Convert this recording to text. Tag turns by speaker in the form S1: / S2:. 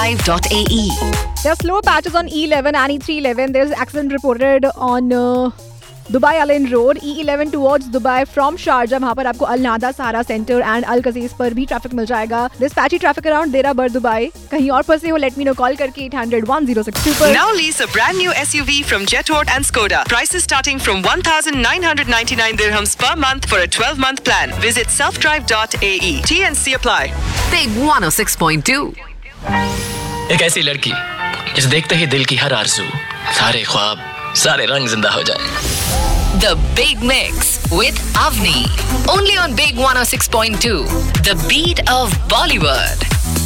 S1: self-drive.ae.
S2: There are slow patches on E11 and E311. There's accident reported on Dubai Al-Ain Road, E11 towards Dubai from Sharjah. वहाँ पर आपको Al Nahda, Sahara Center and Al Qazis पर भी traffic मिल जाएगा. There's patchy traffic around Dera Bar Dubai. कहीं और फंसे हो, let me know. Call करके 800-1062 पर.
S1: Now lease a brand new SUV from Jetort and Skoda. Prices starting from 1,999 dirhams per month for a 12-month plan. Visit selfdrive.ae. T&C apply.
S3: Big 106.2.
S4: एक ऐसी लड़की जिसे देखते ही दिल की हर आरज़ू, सारे ख्वाब, सारे रंग जिंदा हो जाए.
S3: The Big Mix with Avni. Only on Big 106.2. The beat of Bollywood.